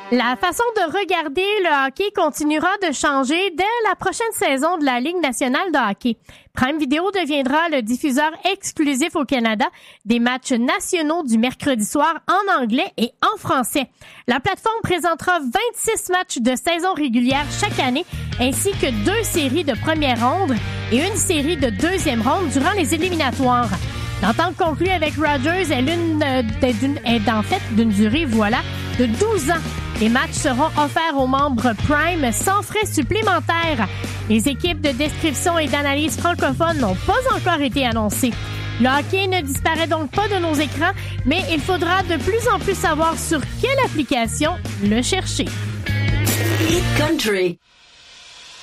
La façon de regarder le hockey continuera de changer dès la prochaine saison de la Ligue nationale de hockey. Prime Video deviendra le diffuseur exclusif au Canada des matchs nationaux du mercredi soir en anglais et en français. La plateforme présentera 26 matchs de saison régulière chaque année, ainsi que 2 séries de première ronde et une série de deuxième ronde durant les éliminatoires. L'entente conclue avec Rogers est en fait d'une durée, de 12 ans. Les matchs seront offerts aux membres Prime sans frais supplémentaires. Les équipes de description et d'analyse francophones n'ont pas encore été annoncées. Le hockey ne disparaît donc pas de nos écrans, mais il faudra de plus en plus savoir sur quelle application le chercher. Hit Country.